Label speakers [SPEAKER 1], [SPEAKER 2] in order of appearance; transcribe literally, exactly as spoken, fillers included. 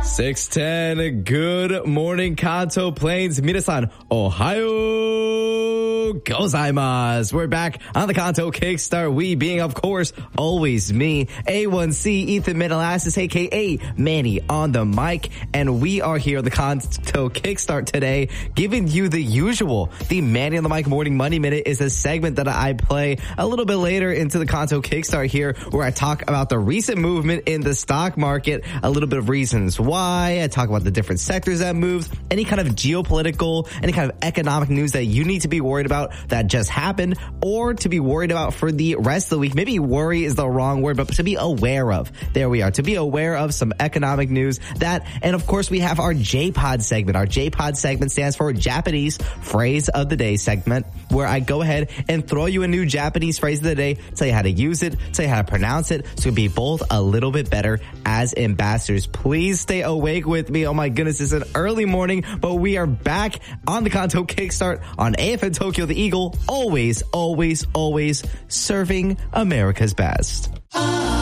[SPEAKER 1] six ten, good morning, Kanto Plains. Minasan, Ohayo gozaimasu. We're back on the Kanto Kickstart. We being, of course, always me, A one C, Ethan Middleasses, a k a. Manny on the mic. And we are here on the Kanto Kickstart today, giving you the usual. The Manny on the mic Morning Money Minute is a segment that I play a little bit later into the Kanto Kickstart here, where I talk about the recent movement in the stock market, a little bit of reasons why. I talk about the different sectors that moves, any kind of geopolitical, any kind of economic news that you need to be worried about that just happened, or to be worried about for the rest of the week. Maybe worry is the wrong word, but to be aware of. There we are. To be aware of some economic news. That, and of course we have our J-Pod segment. Our J-Pod segment stands for Japanese Phrase of the Day segment, where I go ahead and throw you a new Japanese phrase of the day, tell you how to use it, tell you how to pronounce it, so we be both a little bit better as ambassadors. Please stay awake with me. Oh my goodness, it's an early morning, but we are back on the Kanto Kickstart on A F N Tokyo, the Eagle, always, always, always serving America's best.